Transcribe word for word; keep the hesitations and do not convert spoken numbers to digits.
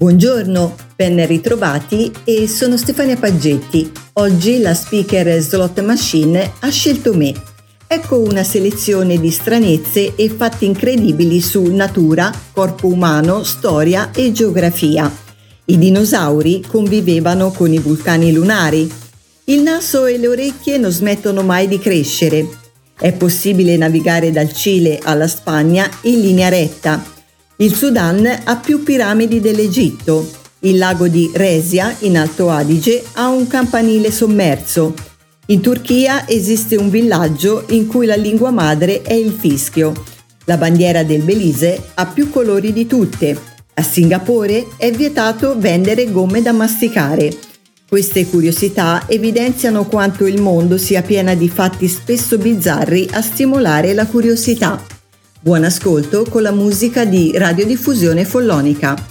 Buongiorno, ben ritrovati e sono Stefania Paggetti. Oggi la speaker Slot Machine ha scelto me. Ecco una selezione di stranezze e fatti incredibili su natura, corpo umano, storia e geografia. I dinosauri convivevano con i vulcani lunari. Il naso e le orecchie non smettono mai di crescere. È possibile navigare dal Cile alla Spagna in linea retta. Il Sudan ha più piramidi dell'Egitto. Il lago di Resia, in Alto Adige, ha un campanile sommerso. In Turchia esiste un villaggio in cui la lingua madre è il fischio. La bandiera del Belize ha più colori di tutte. A Singapore è vietato vendere gomme da masticare. Queste curiosità evidenziano quanto il mondo sia pieno di fatti spesso bizzarri a stimolare la curiosità. Buon ascolto con la musica di Radiodiffusione Follonica.